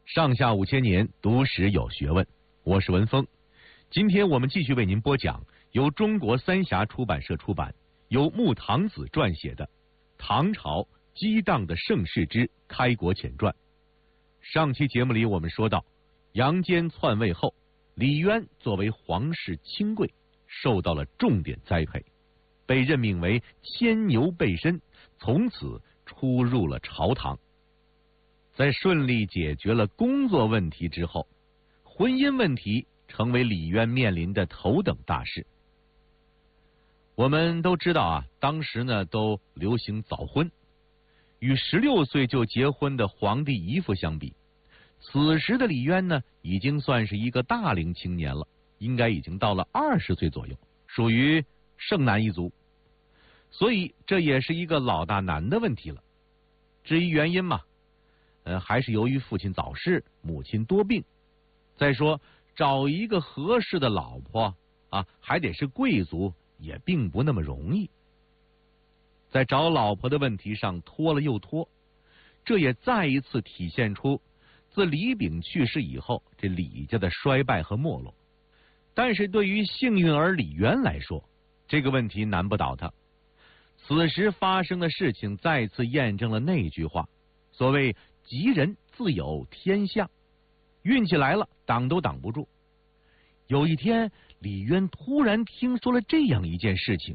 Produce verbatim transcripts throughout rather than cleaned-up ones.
上下五千年，读史有学问。我是文峰，今天我们继续为您播讲由中国三峡出版社出版、由穆唐子撰写的《唐朝激荡的盛世之开国前传》。上期节目里我们说到，杨坚篡位后，李渊作为皇室亲贵，受到了重点栽培，被任命为牵牛背身，从此出入了朝堂。在顺利解决了工作问题之后，婚姻问题成为李渊面临的头等大事。我们都知道啊，当时呢都流行早婚，与十六岁就结婚的皇帝姨父相比，此时的李渊呢已经算是一个大龄青年了，应该已经到了二十岁左右，属于剩男一族，所以这也是一个老大难的问题了。至于原因嘛，呃，还是由于父亲早逝，母亲多病。再说找一个合适的老婆啊，还得是贵族，也并不那么容易。在找老婆的问题上拖了又拖，这也再一次体现出自李炳去世以后，这李家的衰败和没落。但是对于幸运儿李渊来说，这个问题难不倒他。此时发生的事情再次验证了那句话，所谓吉人自有天相，运气来了，挡都挡不住。有一天，李渊突然听说了这样一件事情：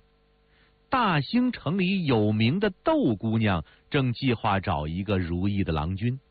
大兴城里有名的窦姑娘正计划找一个如意的郎君。